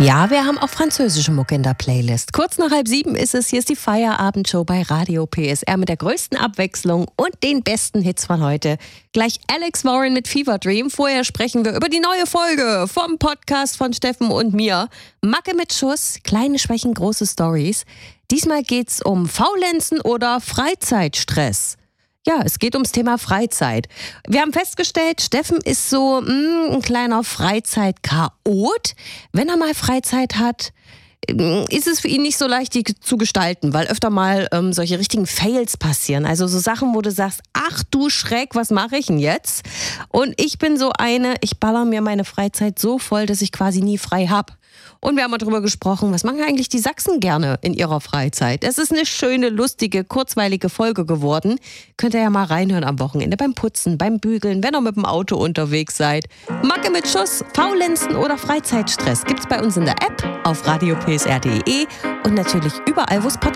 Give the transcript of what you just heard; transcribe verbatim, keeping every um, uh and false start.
Ja, wir haben auch französische Mucke in der Playlist. Kurz nach halb sieben ist es. Hier ist die Feierabendshow bei Radio P S R mit der größten Abwechslung und den besten Hits von heute. Gleich Alex Warren mit Fever Dream. Vorher sprechen wir über die neue Folge vom Podcast von Steffen und mir. Macke mit Schuss, kleine Schwächen, große Stories. Diesmal geht's um Faulenzen oder Freizeitstress. Ja, es geht ums Thema Freizeit. Wir haben festgestellt, Steffen ist so mh, ein kleiner Freizeit-Chaot. Wenn er mal Freizeit hat, ist es für ihn nicht so leicht, die zu gestalten, weil öfter mal ähm, solche richtigen Fails passieren. Also so Sachen, wo du sagst, ach du Schreck, was mache ich denn jetzt? Und ich bin so eine, ich baller mir meine Freizeit so voll, dass ich quasi nie frei habe. Und wir haben mal drüber gesprochen, was machen eigentlich die Sachsen gerne in ihrer Freizeit? Es ist eine schöne, lustige, kurzweilige Folge geworden. Könnt ihr ja mal reinhören am Wochenende beim Putzen, beim Bügeln, wenn ihr mit dem Auto unterwegs seid. Macke mit Schuss, Faulenzen oder Freizeitstress gibt's bei uns in der App, auf radio p s r punkt d e und natürlich überall, wo es Podcasts